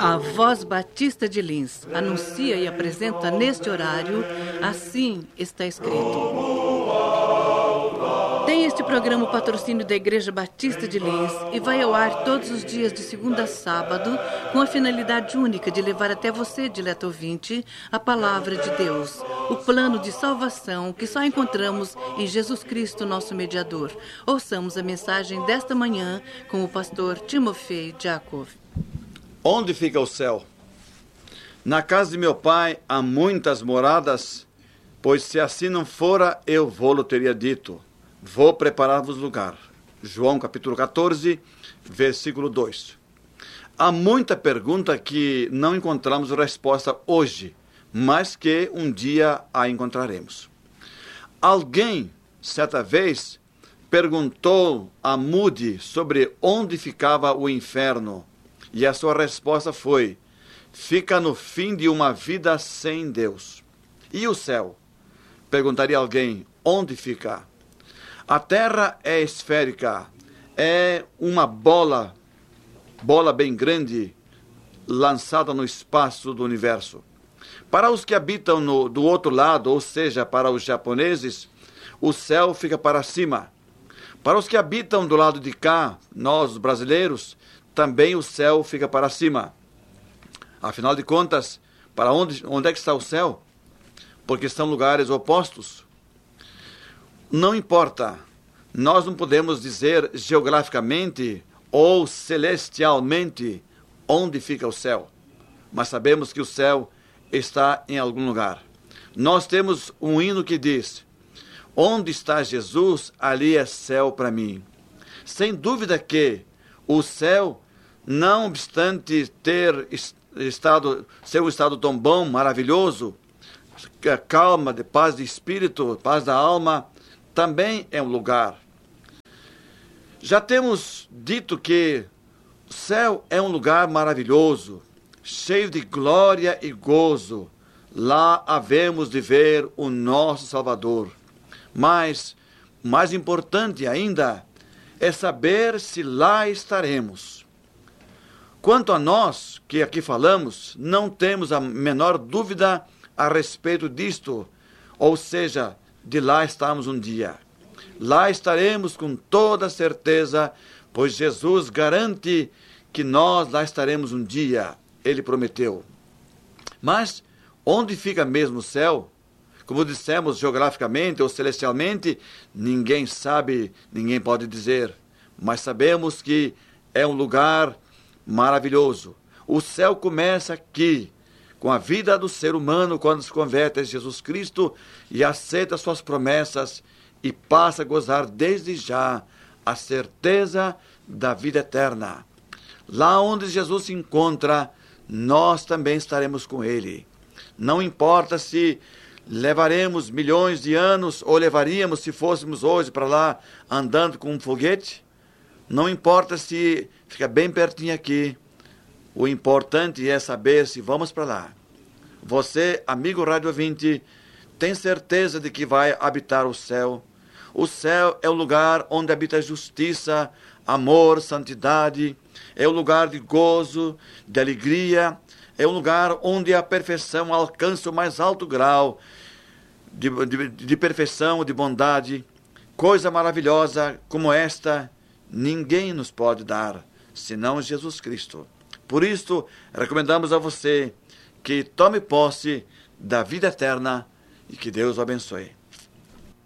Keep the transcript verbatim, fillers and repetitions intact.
A Voz Batista de Lins anuncia e apresenta neste horário Assim Está Escrito. Tem este programa o patrocínio da Igreja Batista de Lins e vai ao ar todos os dias de segunda a sábado com a finalidade única de levar até você, dileto ouvinte, a palavra de Deus, o plano de salvação que só encontramos em Jesus Cristo, nosso mediador. Ouçamos a mensagem desta manhã com o pastor Timofei Jacob. Onde fica o céu? Na casa de meu pai há muitas moradas, pois se assim não fora, eu vou-lo teria dito. Vou preparar-vos lugar. João capítulo quatorze, versículo dois. Há muita pergunta que não encontramos resposta hoje, mas que um dia a encontraremos. Alguém, certa vez, perguntou a Moody sobre onde ficava o inferno. E a sua resposta foi: fica no fim de uma vida sem Deus. E o céu? Perguntaria alguém, onde fica? A terra é esférica, é uma bola, bola bem grande, lançada no espaço do universo. Para os que habitam no, do outro lado, ou seja, para os japoneses, o céu fica para cima. Para os que habitam do lado de cá, nós, os brasileiros, também o céu fica para cima. Afinal de contas, para onde, onde é que está o céu? Porque são lugares opostos. Não importa, nós não podemos dizer geograficamente ou celestialmente onde fica o céu, mas sabemos que o céu está em algum lugar. Nós temos um hino que diz: onde está Jesus, ali é céu para mim. Sem dúvida que o céu, não obstante ter estado, ser um estado tão bom, maravilhoso, calma, de paz de espírito, paz da alma, também é um lugar. Já temos dito que o céu é um lugar maravilhoso, cheio de glória e gozo. Lá havemos de ver o nosso Salvador. Mas, mais importante ainda, é saber se lá estaremos. Quanto a nós, que aqui falamos, não temos a menor dúvida a respeito disto, ou seja, de lá estarmos um dia. Lá estaremos com toda certeza, pois Jesus garante que nós lá estaremos um dia. Ele prometeu. Mas onde fica mesmo o céu? Como dissemos, geograficamente ou celestialmente, ninguém sabe, ninguém pode dizer. Mas sabemos que é um lugar maravilhoso. O céu começa aqui, com a vida do ser humano quando se converte a Jesus Cristo e aceita suas promessas e passa a gozar desde já a certeza da vida eterna. Lá onde Jesus se encontra, nós também estaremos com Ele. Não importa se levaremos milhões de anos ou levaríamos se fôssemos hoje para lá andando com um foguete. Não importa se fica bem pertinho aqui. O importante é saber se vamos para lá. Você, amigo rádio ouvinte, tem certeza de que vai habitar o céu? O céu é o lugar onde habita justiça, amor, santidade. É o lugar de gozo, de alegria. É o lugar onde a perfeição alcança o mais alto grau de, de, de perfeição, de bondade. Coisa maravilhosa como esta, ninguém nos pode dar, senão Jesus Cristo. Por isso, recomendamos a você que tome posse da vida eterna e que Deus o abençoe.